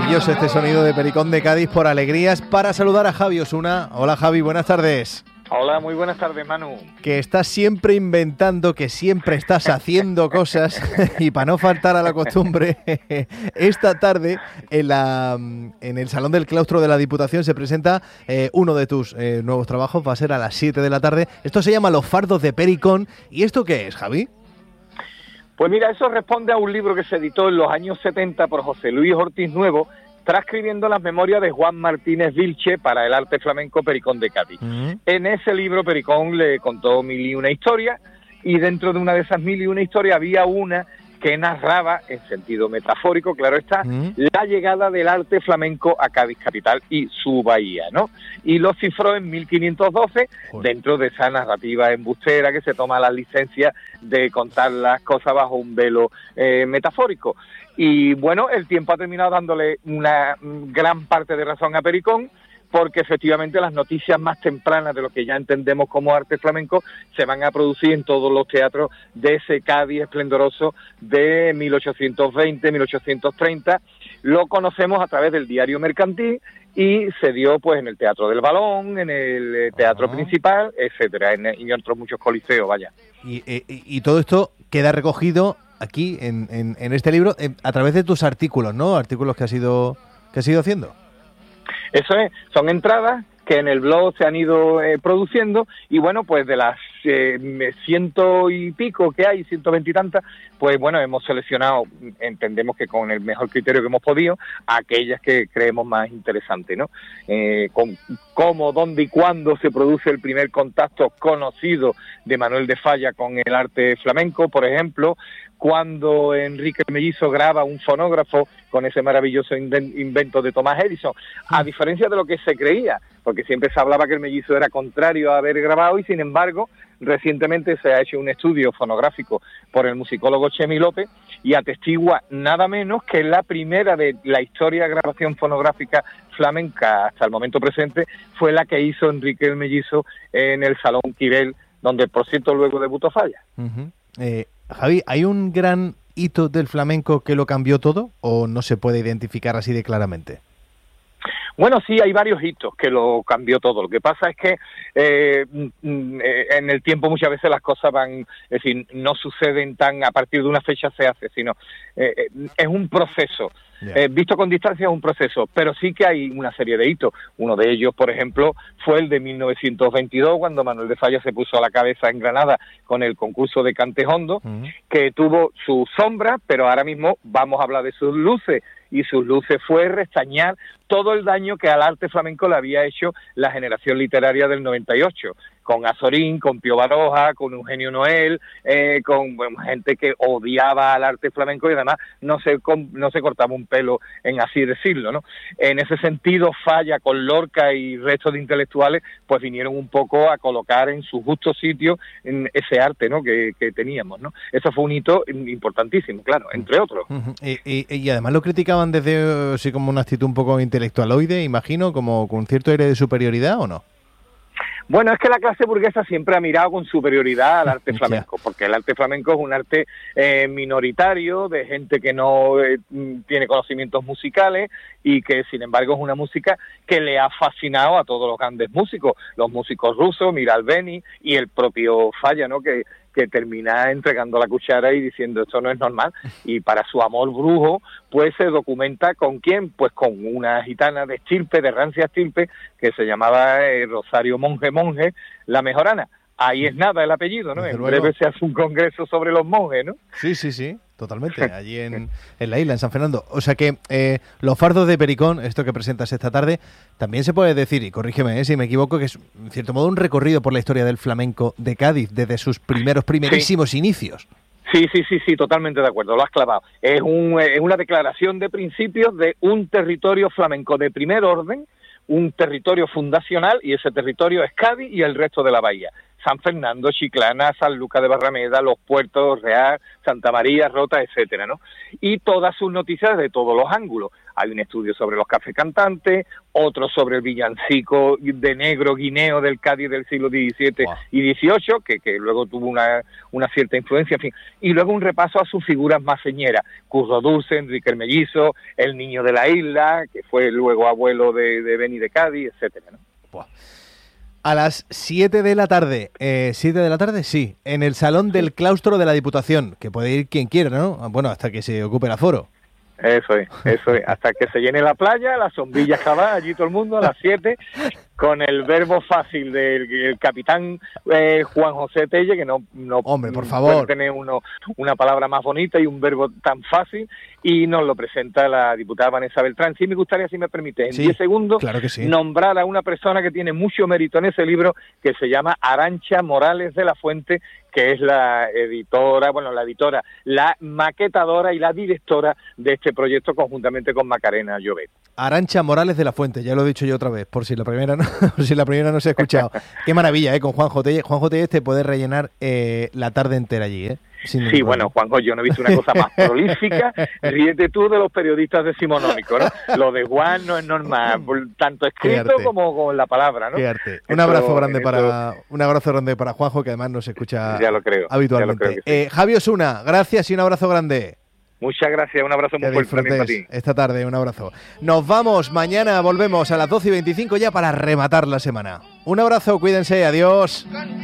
Maravilloso este sonido de Pericón de Cádiz por Alegrías, para saludar a Javi Osuna. Hola Javi, buenas tardes. Hola, muy buenas tardes, Manu. Que estás siempre inventando, que siempre estás haciendo cosas y para no faltar a la costumbre, esta tarde en el Salón del Claustro de la Diputación se presenta uno de tus nuevos trabajos, va a ser a las 7 de la tarde. Esto se llama Los fardos de Pericón. ¿Y esto qué es, Javi? Pues mira, eso responde a un libro que se editó en los años 70 por José Luis Ortiz Nuevo, transcribiendo las memorias de Juan Martínez Vilche para el arte flamenco Pericón de Cádiz. En ese libro Pericón le contó 1001 historias, y dentro de una de esas 1001 historias había una que narraba, en sentido metafórico, claro está, la llegada del arte flamenco a Cádiz capital y su bahía, ¿no? Y lo cifró en 1512, dentro de esa narrativa embustera que se toma la licencia de contar las cosas bajo un velo metafórico. Y bueno, el tiempo ha terminado dándole una gran parte de razón a Pericón, porque efectivamente las noticias más tempranas de lo que ya entendemos como arte flamenco se van a producir en todos los teatros de ese Cádiz esplendoroso de 1820, 1830. Lo conocemos a través del diario mercantil y se dio pues en el Teatro del Balón, en el Teatro Principal, etcétera, y en otros muchos coliseos, vaya. Y todo esto queda recogido aquí en este libro a través de tus artículos, ¿no? Artículos que has ido haciendo. Eso es, son entradas que en el blog se han ido produciendo, y bueno, pues de las 100 y pico que hay, 120 y tantas, pues bueno, hemos seleccionado, entendemos que con el mejor criterio que hemos podido, aquellas que creemos más interesantes, ¿no? Con cómo, dónde y cuándo se produce el primer contacto conocido de Manuel de Falla con el arte flamenco, por ejemplo, cuando Enrique Mellizo graba un fonógrafo con ese maravilloso invento de Thomas Edison, a diferencia de lo que se creía, porque siempre se hablaba que el Mellizo era contrario a haber grabado, y sin embargo, recientemente se ha hecho un estudio fonográfico por el musicólogo Chemi López, y atestigua nada menos que la primera de la historia de grabación fonográfica flamenca hasta el momento presente fue la que hizo Enrique el Mellizo en el Salón Quirel, donde por cierto luego debutó Falla. Javi, ¿hay un gran hito del flamenco que lo cambió todo o no se puede identificar así de claramente? Bueno, sí, hay varios hitos que lo cambió todo. Lo que pasa es que en el tiempo muchas veces las cosas van, es decir, no suceden tan a partir de una fecha se hace, sino es un proceso. Visto con distancia es un proceso, pero sí que hay una serie de hitos. Uno de ellos, por ejemplo, fue el de 1922, cuando Manuel de Falla se puso a la cabeza en Granada con el concurso de Cantejondo, que tuvo sus sombras, pero ahora mismo vamos a hablar de sus luces, y sus luces fue restañar todo el daño que al arte flamenco le había hecho la generación literaria del 98, con Azorín, con Pío Baroja, con Eugenio Noel, con gente que odiaba al arte flamenco y además no se cortaba un pelo en así decirlo, ¿no? En ese sentido, Falla con Lorca y resto de intelectuales pues vinieron un poco a colocar en su justo sitio en ese arte, ¿no? que teníamos, ¿no? Eso fue un hito importantísimo, claro, entre otros. Y además lo criticaban desde sí como una actitud un poco intelectualoide, imagino, como con cierto aire de superioridad, ¿o no? Bueno, es que la clase burguesa siempre ha mirado con superioridad al arte flamenco, porque el arte flamenco es un arte minoritario, de gente que no tiene conocimientos musicales, y que sin embargo es una música que le ha fascinado a todos los grandes músicos, los músicos rusos, Miral Beni y el propio Falla, ¿no? que termina entregando la cuchara y diciendo esto no es normal, y para su amor brujo pues se documenta con quién, pues con una gitana de estirpe, de rancia estirpe, que se llamaba Rosario Monje la Mejorana. Ahí es nada el apellido, ¿no? En breve se hace un congreso sobre los monjes, ¿no? Sí, totalmente, allí en la isla, en San Fernando. O sea que Los fardos de Pericón, esto que presentas esta tarde, también se puede decir, y corrígeme si me equivoco, que es en cierto modo un recorrido por la historia del flamenco de Cádiz, desde sus primerísimos inicios. Sí, totalmente de acuerdo, lo has clavado. Es una declaración de principios de un territorio flamenco de primer orden, un territorio fundacional, y ese territorio es Cádiz y el resto de la bahía. San Fernando, Chiclana, San Lucas de Barrameda, Los Puertos, Real, Santa María, Rota, etcétera, ¿no? Y todas sus noticias de todos los ángulos. Hay un estudio sobre los cafés cantantes, otro sobre el villancico de negro guineo del Cádiz del siglo XVII y XVIII, que luego tuvo una cierta influencia, en fin. Y luego un repaso a sus figuras más señeras, Curro Dulce, Enrique el Mellizo, el niño de la isla, que fue luego abuelo de Beni de Cádiz, etcétera, ¿no? A las 7 de la tarde, 7 de la tarde, sí, en el Salón del Claustro de la Diputación, que puede ir quien quiera, ¿no? Bueno, hasta que se ocupe el aforo. Eso es, hasta que se llene la playa, las sombillas cabal, allí todo el mundo a las 7, con el verbo fácil del capitán Juan José Telle, que no hombre, por favor, puede tener una palabra más bonita y un verbo tan fácil, y nos lo presenta la diputada Vanessa Beltrán. Sí me gustaría, si me permite, en 10 segundos, claro que sí, nombrar a una persona que tiene mucho mérito en ese libro, que se llama Arantxa Morales de la Fuente, que es la editora, la maquetadora y la directora de este proyecto conjuntamente con Macarena Llobet. Arantxa Morales de la Fuente, ya lo he dicho yo otra vez, por si la primera no se ha escuchado. Qué maravilla, con Juanjo Tellez. Juanjo Tellez te puede rellenar la tarde entera allí, Sí, bueno, Juanjo, yo no he visto una cosa más prolífica. Ríete tú de los periodistas decimonónicos, ¿no? Lo de Juan no es normal, tanto escrito como con la palabra, ¿no? Qué arte. Un abrazo grande para Juanjo, que además nos escucha habitualmente. Javi Osuna, gracias y un abrazo grande. Muchas gracias, un abrazo muy fuerte también para ti. Esta tarde, un abrazo. Nos vamos, mañana volvemos a las 12:25 ya para rematar la semana. Un abrazo, cuídense, adiós.